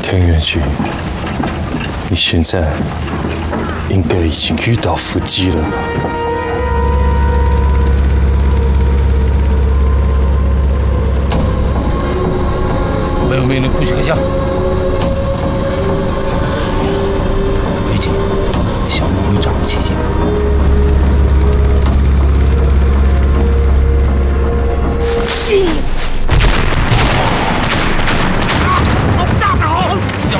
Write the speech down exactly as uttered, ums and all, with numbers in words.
田元君，你现在应该已经遇到伏击了吧？ 没有命令，不许开枪。别急，小木会掌握奇迹。